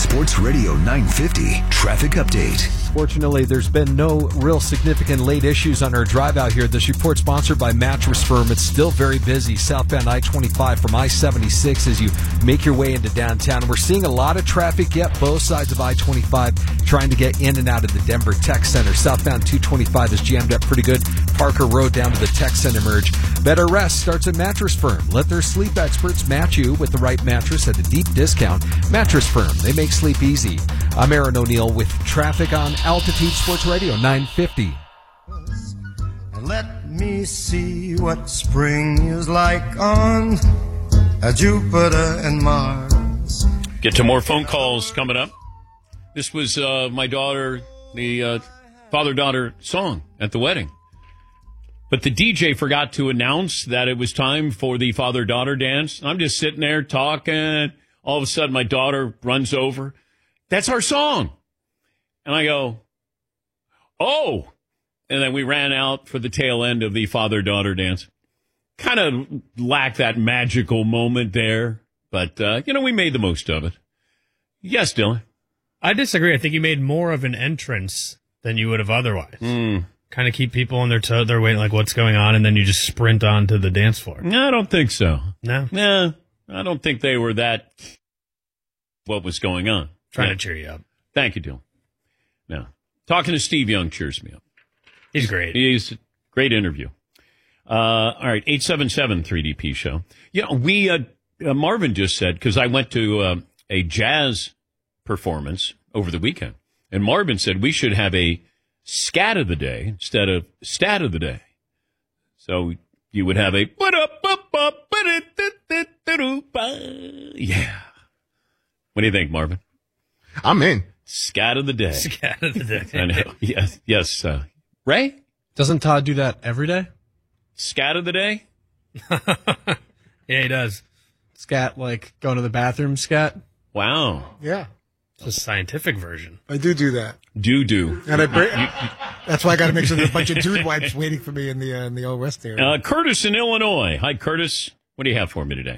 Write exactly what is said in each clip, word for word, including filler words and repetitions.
Sports Radio nine fifty traffic update. Fortunately, there's been no real significant late issues on our drive out here. This report sponsored by Mattress Firm. It's still very busy southbound I twenty-five from I seventy-six as you make your way into downtown. We're seeing a lot of traffic yet, both sides of I twenty-five, trying to get in and out of the Denver Tech Center. Southbound two twenty-five is jammed up pretty good. Parker Road down to the Tech Center merge. Better rest starts at Mattress Firm. Let their sleep experts match you with the right mattress at a deep discount. Mattress Firm, they make sleep easy. I'm Aaron O'Neill with traffic on Altitude Sports Radio nine fifty. Let me see what spring is like on Jupiter and Mars. Get to more phone calls coming up. This was uh, my daughter, the uh, father-daughter song at the wedding. But the D J forgot to announce that it was time for the father-daughter dance. I'm just sitting there talking. All of a sudden, my daughter runs over. That's our song. And I go, oh. And then we ran out for the tail end of the father-daughter dance. Kind of lacked that magical moment there. But, uh, you know, we made the most of it. Yes, Dylan. I disagree. I think you made more of an entrance than you would have otherwise. Mm. Kind of keep people on their toe. They're waiting, like, what's going on? And then you just sprint onto the dance floor. No, I don't think so. No? No, I don't think they were that what was going on. Trying yeah. to cheer you up. Thank you, Dylan. No. Talking to Steve Young cheers me up. He's great. He's a great interview. Uh, all right, eight seven seven three D P show. Yeah, we, uh, uh, Marvin just said, because I went to uh, a jazz performance over the weekend, and Marvin said we should have a scat of the day instead of stat of the day. So you would have a, yeah. What do you think, Marvin? I'm in. Scat of the day. Scat of the day. I know. Yes. Yes. Uh, Ray? Doesn't Todd do that every day? Scat of the day? Yeah, he does. Scat, like going to the bathroom scat? Wow. Yeah. It's a scientific version. I do do that. Do do. And I bring, that's why I got to make sure there's a bunch of dude wipes waiting for me in the uh, in the old West area. Uh, Curtis in Illinois. Hi, Curtis. What do you have for me today?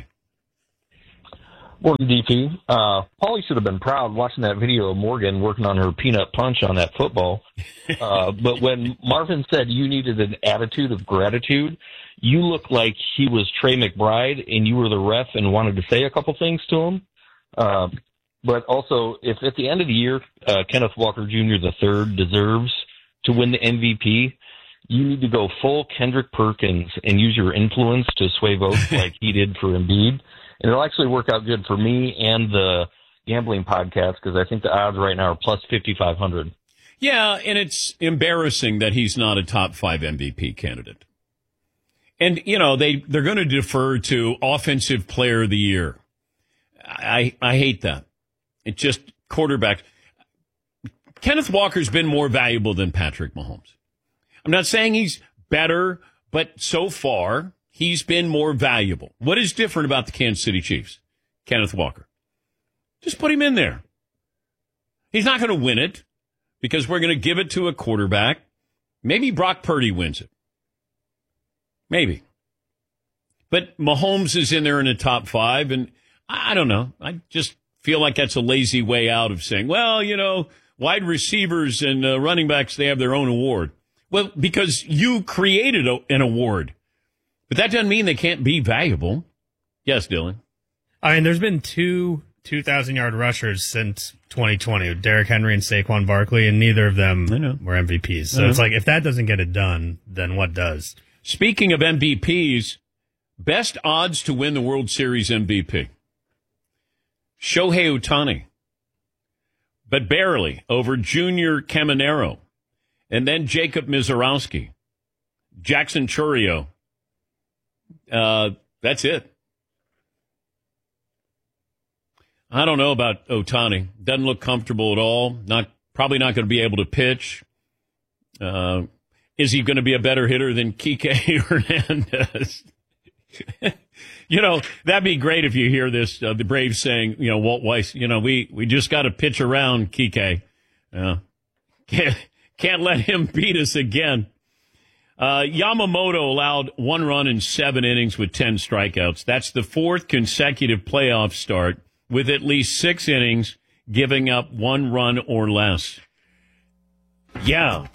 Morgan D P. Uh, Paulie should have been proud watching that video of Morgan working on her peanut punch on that football. Uh, but when Marvin said you needed an attitude of gratitude, you looked like he was Trey McBride and you were the ref and wanted to say a couple things to him. Uh, but also, if at the end of the year, uh, Kenneth Walker Junior the third deserves to win the M V P, you need to go full Kendrick Perkins and use your influence to sway votes like he did for Embiid. And it'll actually work out good for me and the gambling podcast because I think the odds right now are plus fifty-five hundred. Yeah, and it's embarrassing that he's not a top five M V P candidate. And, you know, they, they're going to defer to Offensive Player of the Year. I I hate that. It's just quarterback. Kenneth Walker's been more valuable than Patrick Mahomes. I'm not saying he's better, but so far he's been more valuable. What is different about the Kansas City Chiefs? Kenneth Walker. Just put him in there. He's not going to win it because we're going to give it to a quarterback. Maybe Brock Purdy wins it. Maybe. But Mahomes is in there in the top five, and I don't know. I just feel like that's a lazy way out of saying, well, you know, wide receivers and uh, running backs, they have their own award. Well, because you created a, an award. But that doesn't mean they can't be valuable. Yes, Dylan. I mean, there's been two two thousand-yard rushers since twenty twenty, Derrick Henry and Saquon Barkley, and neither of them were M V Ps. So it's like, if that doesn't get it done, then what does? Speaking of M V Ps, best odds to win the World Series M V P. Shohei Ohtani. But barely over Junior Caminero. And then Jacob Mizorowski. Jackson Chourio. Uh, that's it. I don't know about Ohtani. Doesn't look comfortable at all. Not probably not going to be able to pitch. Uh, is he going to be a better hitter than Kike Hernandez? You know, that'd be great if you hear this. Uh, the Braves saying, you know, Walt Weiss, you know, we, we just got to pitch around Kike. Uh, can't, can't let him beat us again. Uh, Yamamoto allowed one run in seven innings with ten strikeouts. That's the fourth consecutive playoff start with at least six innings giving up one run or less. Yeah,